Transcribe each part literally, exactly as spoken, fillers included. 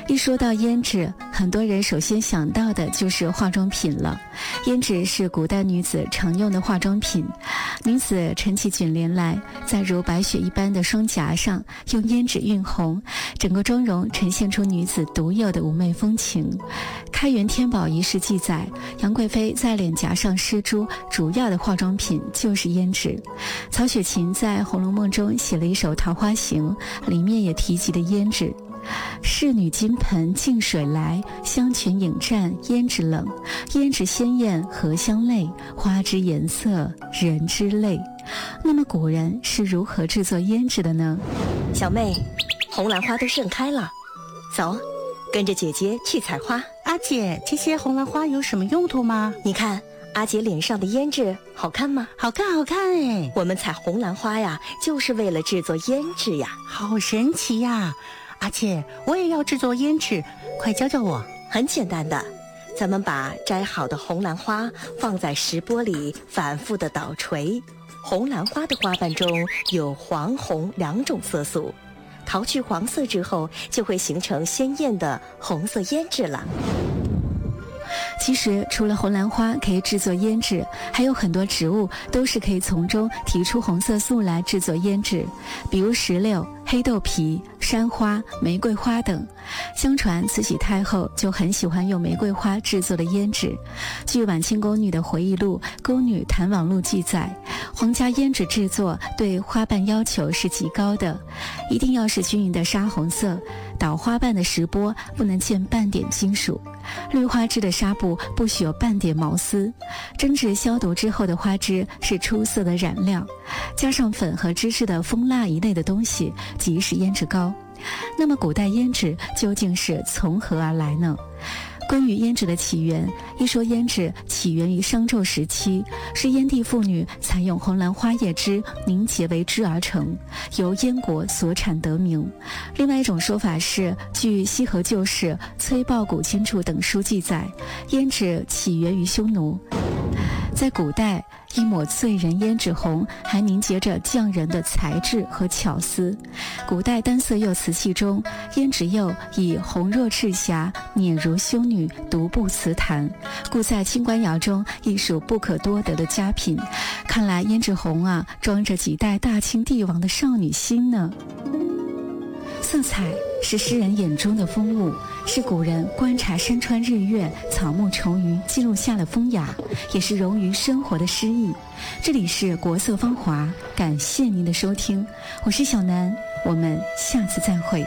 一说到胭脂，很多人首先想到的就是化妆品了。胭脂是古代女子常用的化妆品，女子撑起卷帘来，在如白雪一般的双颊上用胭脂晕红，整个妆容呈现出女子独有的妩媚风情。开元天宝遗事记载，杨贵妃在脸颊上施朱，主要的化妆品就是胭脂。曹雪芹在《红楼梦》中写了一首《桃花行》，里面也提及的胭脂。仕女金盆净水来，香泉影蘸胭脂冷。胭脂鲜艳荷香泪，花之颜色人之泪。那么古人是如何制作胭脂的呢？ 小妹，红兰花都盛开了，走，跟着姐姐去采花。 阿姐，这些红兰花有什么用途吗？ 你看阿姐脸上的胭脂好看吗？ 好看好看哎！ 我们采红兰花呀，就是为了制作胭脂呀。 好神奇呀！阿姐，我也要制作胭脂，快教教我。 很简单的，咱们把摘好的红兰花放在石钵里反复的捣锤。红兰花的花瓣中有黄红两种色素，淘去黄色之后，就会形成鲜艳的红色胭脂了。 其实除了红兰花可以制作胭脂，还有很多植物都是可以从中提出红色素来制作胭脂，比如石榴、黑豆皮、山花、玫瑰花等。相传慈禧太后就很喜欢用玫瑰花制作的胭脂。据晚清宫女的回忆录《宫女谈网录》记载，皇家胭脂制作对花瓣要求是极高的，一定要是均匀的沙红色，捣花瓣的石钵不能见半点金属，绿花枝的纱布不许有半点毛丝，蒸制消毒之后的花枝是出色的染料，加上粉和芝士的蜂蜡一类的东西，即是胭脂膏。那么古代胭脂究竟是从何而来呢？关于胭脂的起源，一说胭脂起源于商纣时期，是燕地妇女采用红兰花叶汁凝结为汁而成，由燕国所产得名。另外一种说法是，据西河旧事、崔豹古今注等书记载，胭脂起源于匈奴。在古代，一抹醉人胭脂红还凝结着匠人的才智和巧思。古代单色釉瓷器中，胭脂釉以红若赤霞，碾如修女，独步瓷坛，故在清官窑中亦属不可多得的佳品。看来胭脂红啊，装着几代大清帝王的少女心呢。色彩是诗人眼中的风物，是古人观察山川日月、草木虫鱼记录下的风雅，也是融于生活的诗意。这里是国色芳华，感谢您的收听，我是小南，我们下次再会。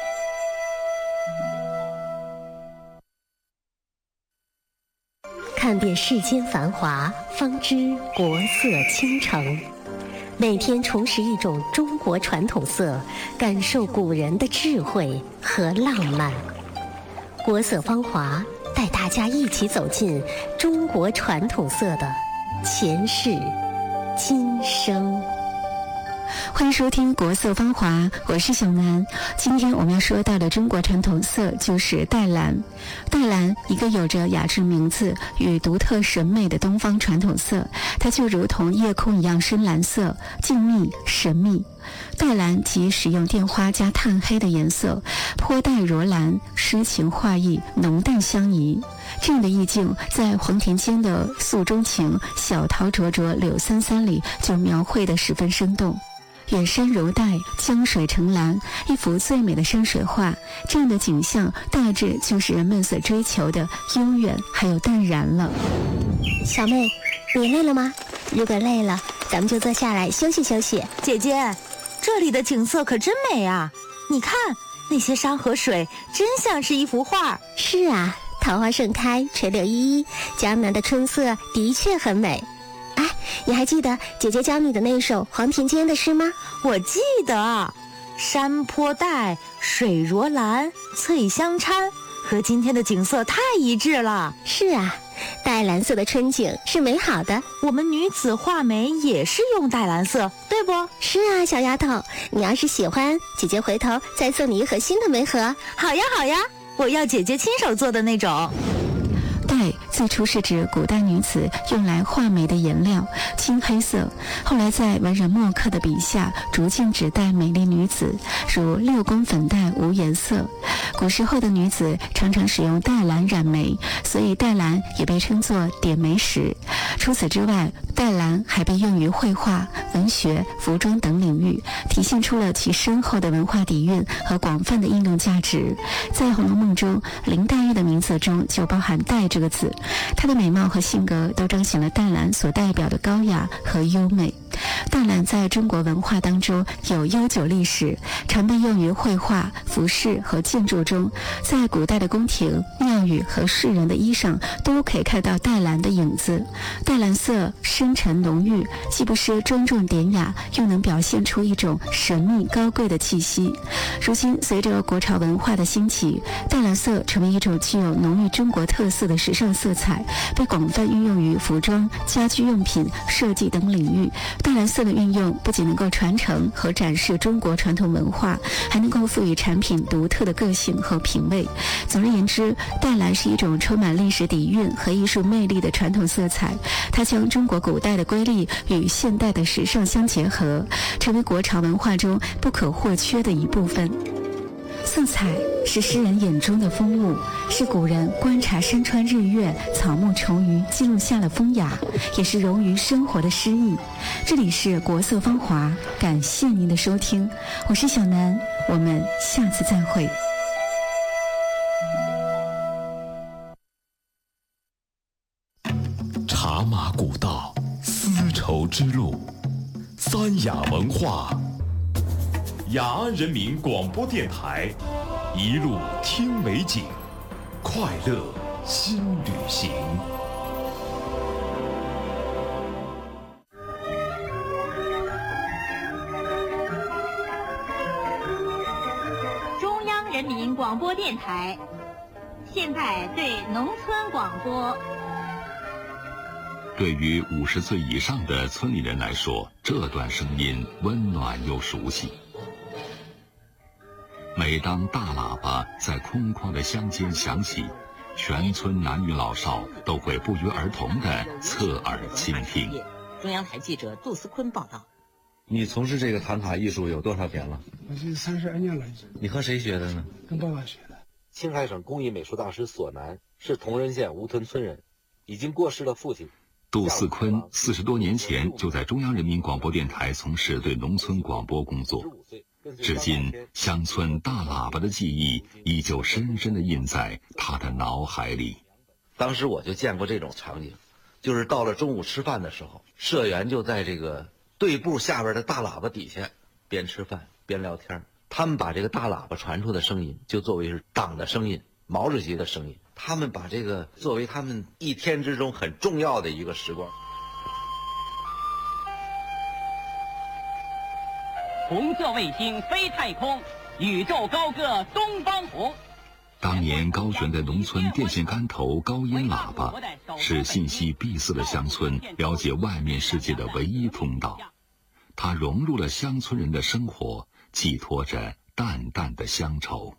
看遍世间繁华，方知国色倾城。每天重拾一种中国传统色，感受古人的智慧和浪漫。国色芳华带大家一起走进中国传统色的前世今生。 欢迎收听国色芳华，我是小南。今天我们要说到的中国传统色就是黛蓝。黛蓝，一个有着雅致名字与独特审美的东方传统色，它就如同夜空一样深蓝色，静谧神秘。黛蓝即使用靛花加炭黑的颜色，颇带罗兰，诗情画意，浓淡相宜。这样的意境在黄庭坚的《诉衷情》小桃灼灼柳三三里就描绘得十分生动。远山如黛，江水成蓝，一幅最美的山水画。这样的景象大致就是人们所追求的悠远还有淡然了。 小妹，你累了吗？如果累了，咱们就坐下来休息休息。 姐姐，这里的景色可真美啊！你看那些山和水，真像是一幅画。 是啊，桃花盛开，垂柳依依，江南的春色的确很美。哎，你还记得姐姐教你的那首黄庭坚的诗吗？ 我记得，山颇黛，水若蓝，翠相掺，和今天的景色太一致了。 是啊，黛蓝色的春景是美好的。 我们女子画眉也是用黛蓝色，对不？ 是啊，小丫头，你要是喜欢，姐姐回头再送你一盒新的眉盒。 好呀好呀，我要姐姐亲手做的那种。 黛最初是指古代女子用来画眉的颜料，青黑色，后来在文人墨客的笔下逐渐指代美丽女子，如六宫粉黛无颜色。 古时候的女子常常使用黛蓝染眉，所以黛蓝也被称作点眉石。除此之外，黛蓝还被用于绘画、文学、服装等领域，体现出了其深厚的文化底蕴和广泛的应用价值。在《红楼梦》中，林黛玉的名字中就包含黛这个字，她的美貌和性格都彰显了黛蓝所代表的高雅和优美。黛蓝在中国文化当中有悠久历史，常被用于绘画、服饰和建筑中。在古代的宫廷、庙宇和士人的衣裳都可以看到黛蓝的影子。黛蓝色深沉浓郁，既不失庄重典雅，又能表现出一种神秘高贵的气息。如今，随着国潮文化的兴起，黛蓝色成为一种具有浓郁中国特色的时尚色彩，被广泛运用于服装、家居用品、设计等领域。黛蓝色的运用不仅能够传承和展示中国传统文化，还能够赋予产品独特的个性和品味。总而言之，黛蓝是一种充满历史底蕴和艺术魅力的传统色彩，它将中国古代的瑰丽与现代的时尚相结合，成为国潮文化中不可或缺的一部分。色彩是诗人眼中的风物，是古人观察山川日月、草木虫鱼记录下了风雅，也是融于生活的诗意。这里是国色芳华，感谢您的收听，我是小南，我们下次再会。 茶马古道，丝绸之路，三雅文化。雅安人民广播电台，一路听美景，快乐新旅行。 中央人民广播电台，现在对农村广播。 对于五十岁以上的村里人来说，这段声音温暖又熟悉。每当大喇叭在空旷的乡间响起，全村男女老少都会不约而同地侧耳倾听。 中央台记者杜思坤报道。 你从事这个唐卡艺术有多少年了？ 我这三十二年了。 你和谁学的呢？ 跟爸爸学的。 青海省工艺美术大师索南是铜仁县吴屯村人，已经过世的父亲杜思坤四十多年前就在中央人民广播电台从事对农村广播工作，至今乡村大喇叭的记忆依旧深深地印在他的脑海里。 当时我就见过这种场景，就是到了中午吃饭的时候，社员就在这个队部下边的大喇叭底下边吃饭边聊天，他们把这个大喇叭传出的声音就作为是党的声音、毛主席的声音，他们把这个作为他们一天之中很重要的一个时光。 红色卫星飞太空，宇宙高歌东方红。 当年高悬的农村电线杆头高音喇叭，是信息闭塞的乡村了解外面世界的唯一通道。它融入了乡村人的生活，寄托着淡淡的乡愁。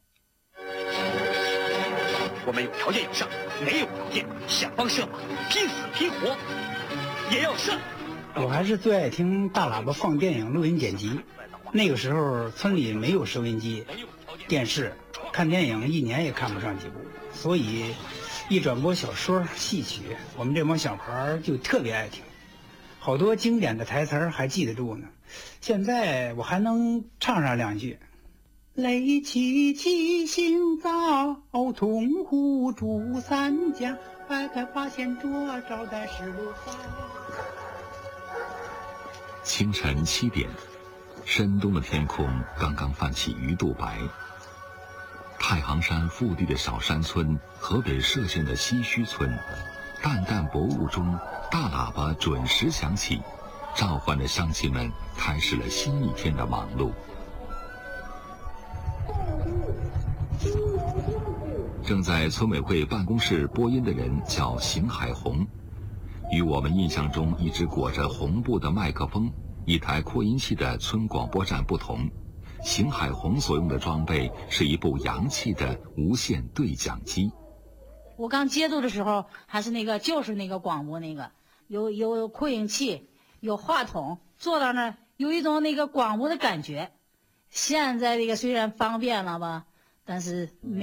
我们有条件有上，没有条件想方设法，拼死拼活也要上。 我还是最爱听大喇叭放电影录音剪辑。那个时候村里没有收音机、电视，看电影一年也看不上几部，所以一转播小说、戏曲，我们这帮小孩就特别爱听，好多经典的台词还记得住呢。现在我还能唱上两句：雷凄凄行早，铜壶煮三江，摆开八仙桌，招待十六方。 清晨七点，深冬的天空刚刚泛起鱼肚白。太行山腹地的小山村，河北涉县的西圩村，淡淡薄雾中，大喇叭准时响起，召唤着乡亲们开始了新一天的忙碌。正在村委会办公室播音的人叫邢海红，与我们印象中一只裹着红布的麦克风、一台扩音器的村广播站不同，邢海红所用的装备是一部洋气的无线对讲机。 我刚接触的时候还是那个就是那个广播那个有有扩音器，有话筒，坐到那儿有一种那个广播的感觉。现在这个虽然方便了吧，但是没